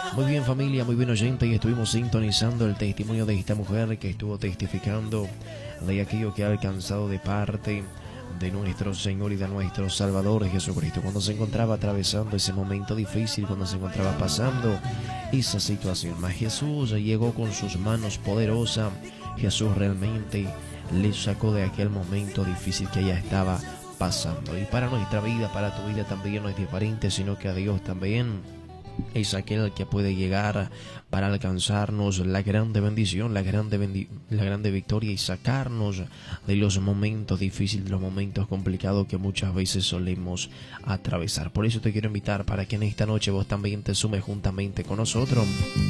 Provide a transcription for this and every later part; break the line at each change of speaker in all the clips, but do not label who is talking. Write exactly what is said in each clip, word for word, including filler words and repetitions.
Muy bien, familia, muy bien, oyente, y estuvimos sintonizando el testimonio de esta mujer que estuvo testificando de aquello que ha alcanzado de parte de nuestro Señor y de nuestro Salvador Jesucristo, cuando se encontraba atravesando ese momento difícil, cuando se encontraba pasando esa situación. Mas Jesús llegó con sus manos poderosas. Jesús realmente le sacó de aquel momento difícil que ella estaba pasando. Y para nuestra vida, para tu vida también no es diferente, sino que a Dios también es aquel que puede llegar para alcanzarnos la grande bendición, la grande, bendi la grande victoria y sacarnos de los momentos difíciles, de los momentos complicados que muchas veces solemos atravesar. Por eso te quiero invitar para que en esta noche vos también te sumes juntamente con nosotros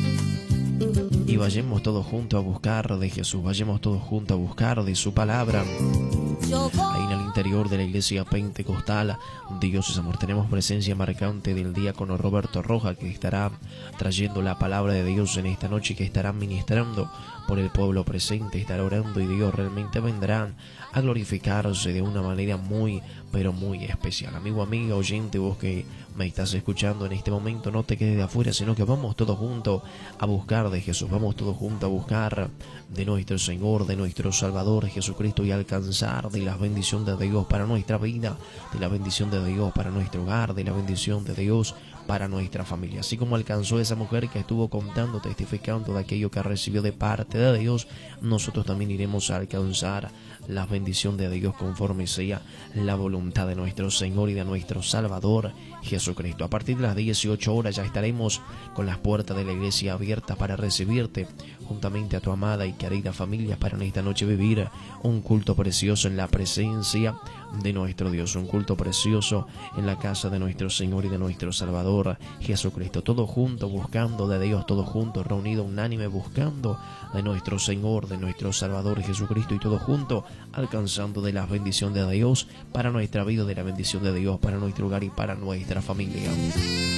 y vayamos todos juntos a buscar de Jesús, vayamos todos juntos a buscar de su palabra. Ahí en el interior de la iglesia pentecostal Dios es Amor tenemos presencia marcante del diácono Roberto Roja, que estará trayendo la palabra de Dios en esta noche y que estará ministrando por el pueblo presente, estará orando, y Dios realmente vendrá a glorificarse de una manera muy, pero muy especial. Amigo, amiga, oyente, vos que me estás escuchando en este momento, no te quedes de afuera, sino que vamos todos juntos a buscar de Jesús, vamos todos juntos a buscar de nuestro Señor, de nuestro Salvador Jesucristo, y alcanzar de la bendición de Dios para nuestra vida, de la bendición de Dios para nuestro hogar, de la bendición de Dios para nuestra familia. Así como alcanzó esa mujer que estuvo contando, testificando de aquello que recibió de parte de Dios, nosotros también iremos a alcanzar la bendición de Dios conforme sea la voluntad de nuestro Señor y de nuestro Salvador Jesucristo. A partir de las dieciocho horas ya estaremos con las puertas de la iglesia abiertas para recibirte juntamente a tu amada y querida familia, para en esta noche vivir un culto precioso en la presencia de nuestro Dios, un culto precioso en la casa de nuestro Señor y de nuestro Salvador Jesucristo, todos juntos buscando de Dios, todos juntos reunidos unánime buscando de nuestro Señor, de nuestro Salvador Jesucristo, y todos juntos alcanzando de la bendición de Dios para nuestra vida, de la bendición de Dios para nuestro hogar y para nuestra familia.